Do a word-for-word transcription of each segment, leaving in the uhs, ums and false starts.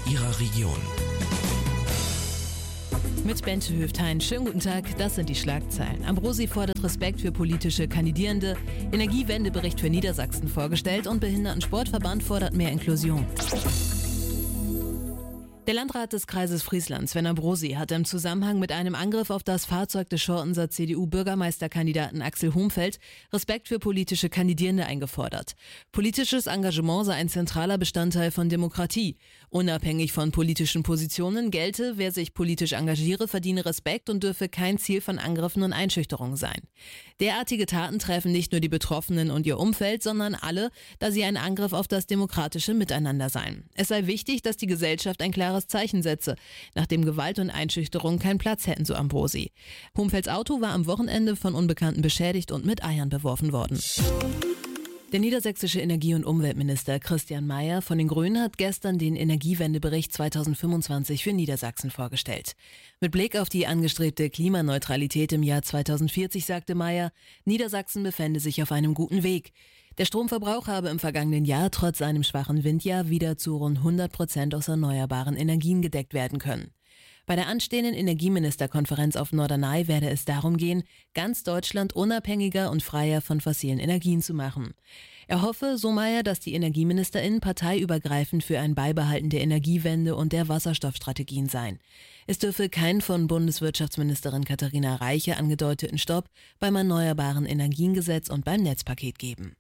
Ihrer Region. Mit Bente Höftein. Schönen guten Tag, das sind die Schlagzeilen. Ambrosi fordert Respekt für politische Kandidierende, Energiewendebericht für Niedersachsen vorgestellt und Behindertensportverband fordert mehr Inklusion. Der Landrat des Kreises Friesland, Sven Ambrosi, hat im Zusammenhang mit einem Angriff auf das Fahrzeug des Schortenser C D U-Bürgermeisterkandidaten Axel Homfeld Respekt für politische Kandidierende eingefordert. Politisches Engagement sei ein zentraler Bestandteil von Demokratie. Unabhängig von politischen Positionen gelte, wer sich politisch engagiere, verdiene Respekt und dürfe kein Ziel von Angriffen und Einschüchterungen sein. Derartige Taten treffen nicht nur die Betroffenen und ihr Umfeld, sondern alle, da sie ein Angriff auf das demokratische Miteinander seien. Es sei wichtig, dass die Gesellschaft ein klares Zeichen setze, nachdem Gewalt und Einschüchterung keinen Platz hätten, so Ambrosi. Homfelds Auto war am Wochenende von Unbekannten beschädigt und mit Eiern beworfen worden. Der niedersächsische Energie- und Umweltminister Christian Mayer von den Grünen hat gestern den Energiewendebericht zweitausendfünfundzwanzig für Niedersachsen vorgestellt. Mit Blick auf die angestrebte Klimaneutralität im Jahr zweitausendvierzig sagte Mayer, Niedersachsen befände sich auf einem guten Weg. Der Stromverbrauch habe im vergangenen Jahr trotz einem schwachen Windjahr wieder zu rund hundert Prozent aus erneuerbaren Energien gedeckt werden können. Bei der anstehenden Energieministerkonferenz auf Norderney werde es darum gehen, ganz Deutschland unabhängiger und freier von fossilen Energien zu machen. Er hoffe, so Mayer, dass die EnergieministerInnen parteiübergreifend für ein Beibehalten der Energiewende und der Wasserstoffstrategien seien. Es dürfe keinen von Bundeswirtschaftsministerin Katharina Reiche angedeuteten Stopp beim Erneuerbaren Energiengesetz und beim Netzpaket geben.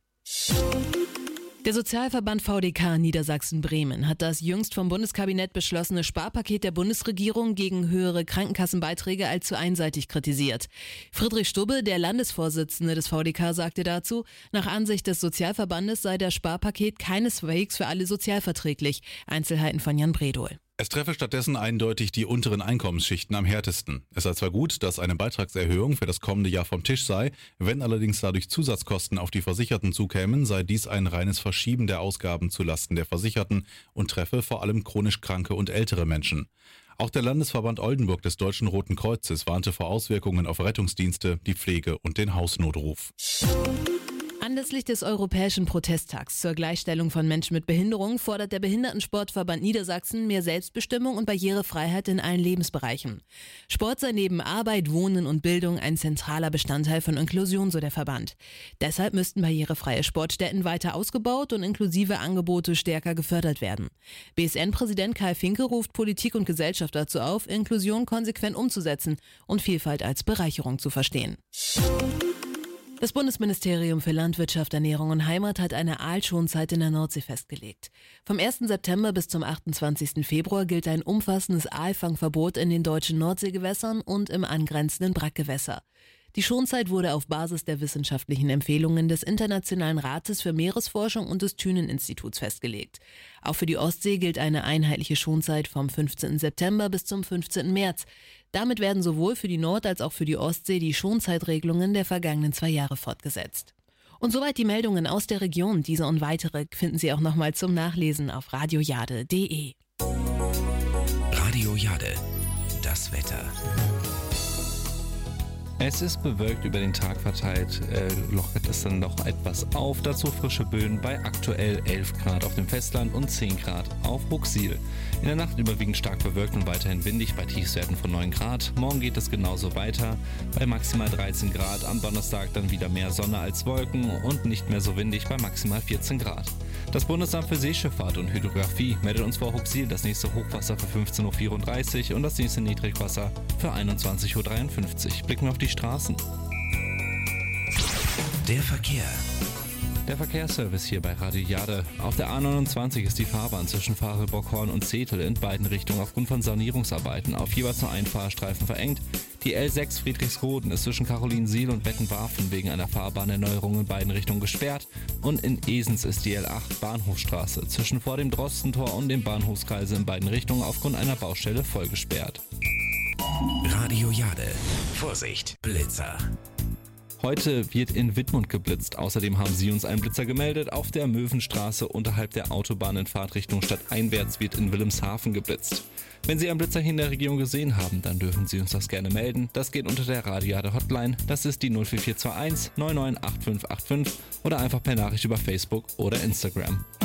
Der Sozialverband V D K Niedersachsen-Bremen hat das jüngst vom Bundeskabinett beschlossene Sparpaket der Bundesregierung gegen höhere Krankenkassenbeiträge als zu einseitig kritisiert. Friedrich Stubbe, der Landesvorsitzende des V D K, sagte dazu, nach Ansicht des Sozialverbandes sei das Sparpaket keineswegs für alle sozialverträglich. Einzelheiten von Jan Bredohl. Es treffe stattdessen eindeutig die unteren Einkommensschichten am härtesten. Es sei zwar gut, dass eine Beitragserhöhung für das kommende Jahr vom Tisch sei, wenn allerdings dadurch Zusatzkosten auf die Versicherten zukämen, sei dies ein reines Verschieben der Ausgaben zulasten der Versicherten und treffe vor allem chronisch kranke und ältere Menschen. Auch der Landesverband Oldenburg des Deutschen Roten Kreuzes warnte vor Auswirkungen auf Rettungsdienste, die Pflege und den Hausnotruf. Anlässlich des Europäischen Protesttags zur Gleichstellung von Menschen mit Behinderung fordert der Behindertensportverband Niedersachsen mehr Selbstbestimmung und Barrierefreiheit in allen Lebensbereichen. Sport sei neben Arbeit, Wohnen und Bildung ein zentraler Bestandteil von Inklusion, so der Verband. Deshalb müssten barrierefreie Sportstätten weiter ausgebaut und inklusive Angebote stärker gefördert werden. B S N-Präsident Kai Finke ruft Politik und Gesellschaft dazu auf, Inklusion konsequent umzusetzen und Vielfalt als Bereicherung zu verstehen. Das Bundesministerium für Landwirtschaft, Ernährung und Heimat hat eine Aalschonzeit in der Nordsee festgelegt. Vom ersten September bis zum achtundzwanzigsten Februar gilt ein umfassendes Aalfangverbot in den deutschen Nordseegewässern und im angrenzenden Brackgewässer. Die Schonzeit wurde auf Basis der wissenschaftlichen Empfehlungen des Internationalen Rates für Meeresforschung und des Thünen-Instituts festgelegt. Auch für die Ostsee gilt eine einheitliche Schonzeit vom fünfzehnten September bis zum fünfzehnten März. Damit werden sowohl für die Nord- als auch für die Ostsee die Schonzeitregelungen der vergangenen zwei Jahre fortgesetzt. Und soweit die Meldungen aus der Region. Diese und weitere finden Sie auch nochmal zum Nachlesen auf radiojade punkt de. Radio Jade, das Wetter. Es ist bewölkt über den Tag verteilt, äh, lockert es dann noch etwas auf. Dazu frische Böen bei aktuell elf Grad auf dem Festland und zehn Grad auf Huxil. In der Nacht überwiegend stark bewölkt und weiterhin windig bei Tiefstwerten von neun Grad. Morgen geht es genauso weiter bei maximal dreizehn Grad. Am Donnerstag dann wieder mehr Sonne als Wolken und nicht mehr so windig bei maximal vierzehn Grad. Das Bundesamt für Seeschifffahrt und Hydrographie meldet uns vor Huxil das nächste Hochwasser für fünfzehn Uhr vierunddreißig und das nächste Niedrigwasser für einundzwanzig Uhr dreiundfünfzig. Blicken wir auf die Straßen. Der Verkehr. Der Verkehrsservice hier bei Radio Jade. Auf der A neunundzwanzig ist die Fahrbahn zwischen Fahrenbockhorn und Zetel in beiden Richtungen aufgrund von Sanierungsarbeiten auf jeweils nur einen Fahrstreifen verengt. Die L sechs Friedrichsroden ist zwischen Carolinsiel und Wettenwarfen wegen einer Fahrbahnerneuerung in beiden Richtungen gesperrt. Und in Esens ist die L acht Bahnhofstraße zwischen vor dem Drostentor und dem Bahnhofskreise in beiden Richtungen aufgrund einer Baustelle voll gesperrt. Radio Jade. Vorsicht, Blitzer. Heute wird in Wittmund geblitzt. Außerdem haben sie uns einen Blitzer gemeldet. Auf der Möwenstraße unterhalb der Autobahn in Fahrtrichtung stadteinwärts wird in Wilhelmshaven geblitzt. Wenn Sie einen Blitzer hier in der Region gesehen haben, dann dürfen Sie uns das gerne melden. Das geht unter der Radio Jade Hotline. Das ist die null vier vier zwei eins neun neun acht fünf acht fünf oder einfach per Nachricht über Facebook oder Instagram.